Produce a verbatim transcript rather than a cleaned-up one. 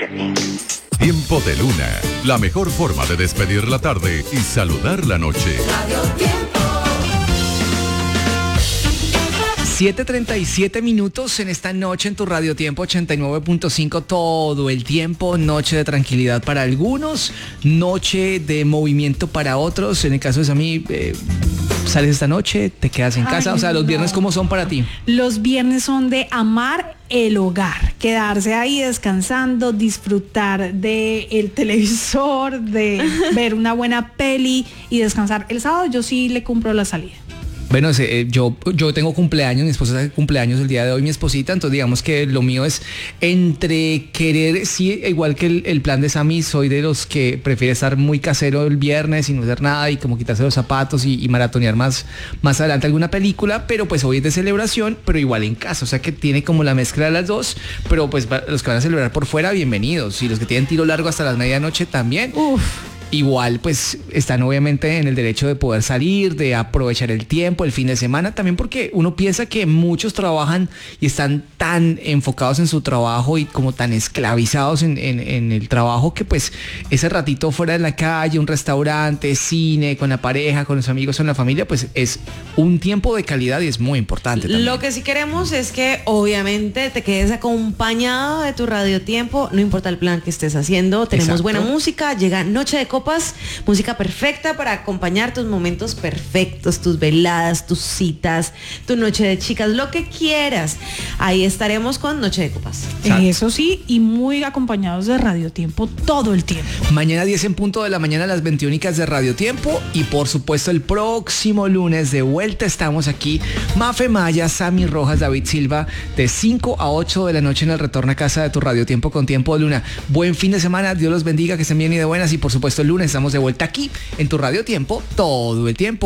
Tiempo de Luna, la mejor forma de despedir la tarde y saludar la noche. Radio Tiempo. siete treinta y siete minutos en esta noche en tu Radio Tiempo ochenta y nueve punto cinco, todo el tiempo, noche de tranquilidad para algunos, noche de movimiento para otros. En el caso de Sammy, eh, sales esta noche, te quedas en casa. Ay, o sea, los viernes, no. ¿Cómo son para ti? Los viernes son de amar el hogar, quedarse ahí descansando, disfrutar de el televisor, de ver una buena peli y descansar. El sábado yo sí le compro la salida. Bueno, yo, yo tengo cumpleaños, mi esposa hace cumpleaños el día de hoy, mi esposita, entonces digamos que lo mío es entre querer, sí, igual que el, el plan de Sammy, soy de los que prefiere estar muy casero el viernes y no hacer nada y como quitarse los zapatos y, y maratonear más, más adelante alguna película, pero pues hoy es de celebración, pero igual en casa, o sea que tiene como la mezcla de las dos, pero pues los que van a celebrar por fuera, bienvenidos, y los que tienen tiro largo hasta las medianoche también. Uf. Igual pues están obviamente en el derecho de poder salir, de aprovechar el tiempo, el fin de semana, también porque uno piensa que muchos trabajan y están tan enfocados en su trabajo y como tan esclavizados en, en, en el trabajo que pues ese ratito fuera de la calle, un restaurante, cine, con la pareja, con los amigos, con la familia, pues es un tiempo de calidad y es muy importante también. Lo que sí queremos es que obviamente te quedes acompañado de tu Radio Tiempo, no importa el plan que estés haciendo, tenemos Exacto. buena música, llega Noche de Copas, música perfecta para acompañar tus momentos perfectos, tus veladas, tus citas, tu noche de chicas, lo que quieras. Ahí estaremos con Noche de Copas. Eso sí, y muy acompañados de Radio Tiempo todo el tiempo. Mañana diez en punto de la mañana, las veintiúnicas de Radio Tiempo, y por supuesto el próximo lunes de vuelta estamos aquí, Mafe Maya, Sammy Rojas, David Silva, de cinco a ocho de la noche en el retorno a casa de tu Radio Tiempo con Tiempo de Luna. Buen fin de semana, Dios los bendiga, que estén bien y de buenas, y por supuesto el lunes estamos de vuelta aquí en tu Radio Tiempo todo el tiempo.